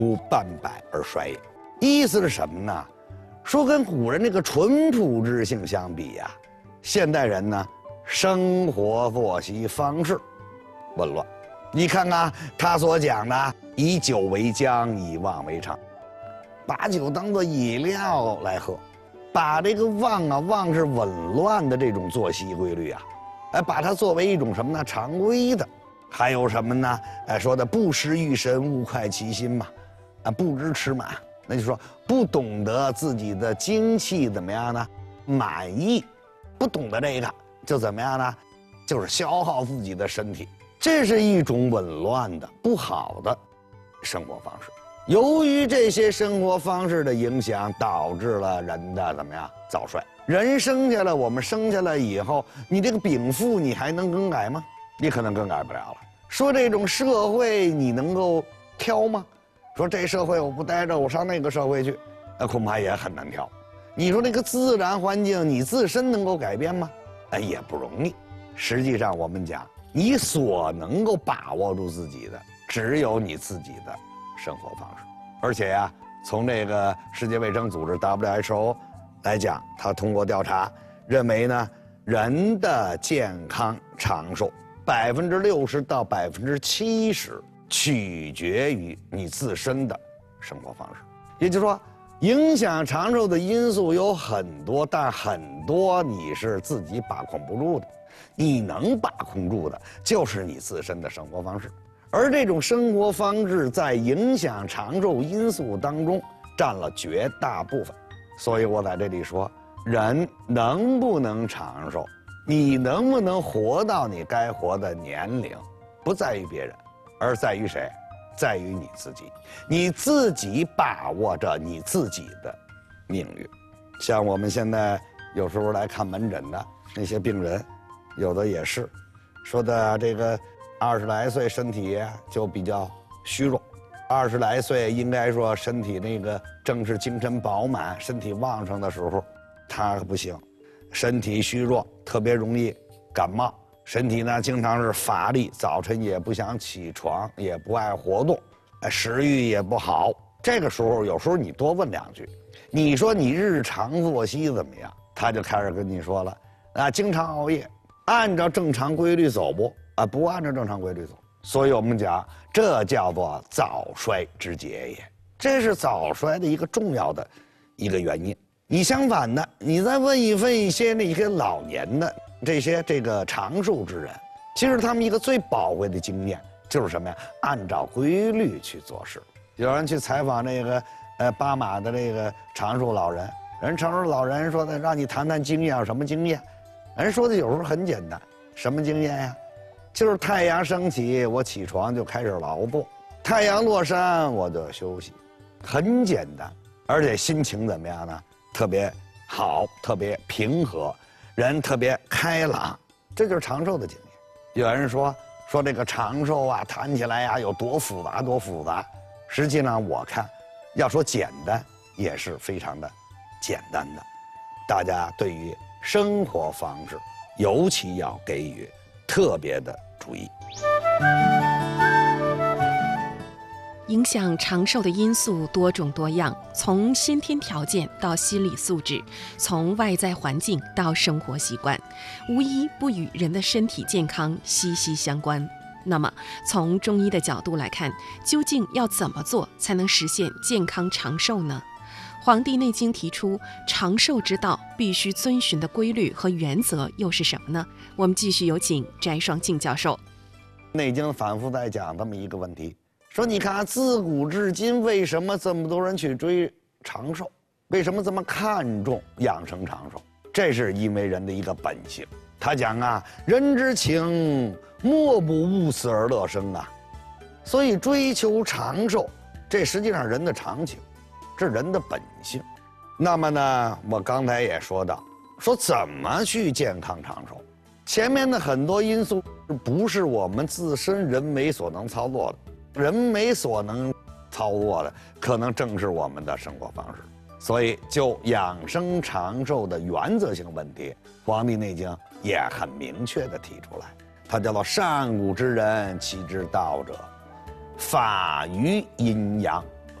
无半百而衰也。意思是什么呢？说跟古人这个淳朴之性相比呀，现代人呢，生活作息方式紊乱。你看看他所讲的，以酒为浆，以妄为常，把酒当作饮料来喝，把这个妄是紊乱的这种作息规律啊，把它作为一种什么呢？常规的。还有什么呢？说的不食欲神，勿快其心嘛，不知吃满，那就说不懂得自己的精气怎么样呢？满意，不懂得这个就怎么样呢？就是消耗自己的身体，这是一种紊乱的不好的生活方式。由于这些生活方式的影响，导致了人的怎么样早衰。人生下来，我们生下来以后，你这个禀赋你还能更改吗？你可能更改不了了。说这种社会你能够挑吗？说这社会我不待着，我上那个社会去，那恐怕也很难挑。你说这个自然环境你自身能够改变吗？也不容易。实际上我们讲，你所能够把握住自己的，只有你自己的生活方式。而且呀，从这个世界卫生组织 WHO 来讲，他通过调查认为呢，人的健康长寿60%到70%取决于你自身的生活方式。也就是说，影响长寿的因素有很多，但很多你是自己把控不住的。你能把控住的就是你自身的生活方式，而这种生活方式在影响长寿因素当中占了绝大部分。所以我在这里说，人能不能长寿，你能不能活到你该活的年龄，不在于别人，而在于谁？在于你自己。你自己把握着你自己的命运。像我们现在有时候来看门诊的那些病人，有的也是说的这个20来岁身体就比较虚弱，20来岁应该说身体那个正是精神饱满、身体旺盛的时候，他不行，身体虚弱，特别容易感冒，身体呢经常是乏力，早晨也不想起床，也不爱活动，食欲也不好。这个时候有时候你多问2句，你说你日常作息怎么样，他就开始跟你说了，经常熬夜，按照正常规律走不？不按照正常规律走。所以我们讲，这叫做早衰之节也，这是早衰的一个重要的一个原因。你相反的，你再问一些那些老年的这个长寿之人，其实他们一个最宝贵的经验就是什么呀？按照规律去做事。有人去采访那个巴马的这个长寿老人，长寿老人说的，让你谈谈经验，有什么经验？人说的有时候很简单，什么经验呀？就是太阳升起，我起床就开始劳动；太阳落山，我就休息，很简单。而且心情怎么样呢？特别好，特别平和，人特别开朗，这就是长寿的经验。有人说这个长寿谈起来有多复杂多复杂。实际上我看，要说简单，也是非常的简单的。大家对于生活方式，尤其要给予特别的注意。 影响长寿的因素多种多样，从先天条件到心理素质，从外在环境到生活习惯，无一不与人的身体健康息息相关。那么，从中医的角度来看，究竟要怎么做才能实现健康长寿呢？《黄帝内经》提出长寿之道必须遵循的规律和原则又是什么呢？我们继续有请翟双庆教授。 内经反复在讲这么一个问题，说你看自古至今，为什么这么多人去追长寿？为什么这么看重养生长寿？这是因为人的一个本性。他讲人之情，莫不恶死而乐生所以追求长寿，这实际上人的常情，这是人的本性。那么呢，我刚才也说到，说怎么去健康长寿，前面的很多因素不是我们自身人为所能操作的，人为所能操作的可能正是我们的生活方式。所以就养生长寿的原则性问题，《黄帝内经》也很明确地提出来，它叫做上古之人其之道者，法于阴阳，